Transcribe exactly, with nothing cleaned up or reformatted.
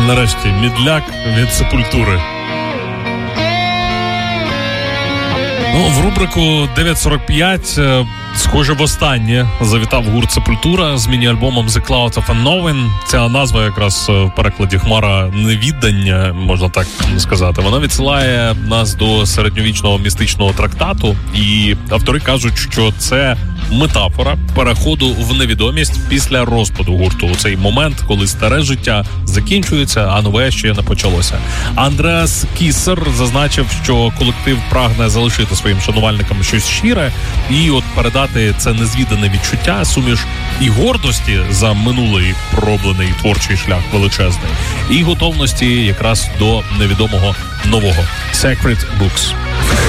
Нарешті, Мідляк від Сепультури. Ну, в рубрику дев'ять сорок п'ять, схоже, востаннє завітав гурт Сепультура з міні-альбомом The Clouds of Unknowing. Ця назва якраз в перекладі «Хмара невіддання», можна так сказати. Вона відсилає нас до середньовічного містичного трактату, і автори кажуть, що це метафора переходу в невідомість після розпаду гурту. У цей момент, коли старе життя закінчується, а нове ще не почалося. Андреас Кіссер зазначив, що колектив прагне залишити своїм шанувальникам щось щире і от передати це незвідане відчуття, суміш і гордості за минулий пророблений творчий шлях величезний, і готовності якраз до невідомого нового. Sacred Books.